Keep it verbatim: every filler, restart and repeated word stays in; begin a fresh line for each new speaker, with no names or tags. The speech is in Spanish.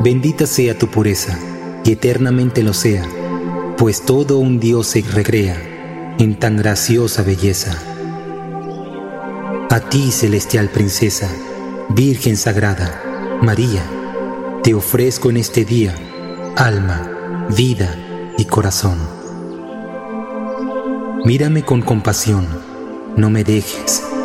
Bendita sea tu pureza, y eternamente lo sea, pues todo un Dios se recrea en tan graciosa belleza. A ti, celestial princesa, Virgen sagrada, María, te ofrezco en este día alma, vida y corazón. Mírame con compasión, no me dejes,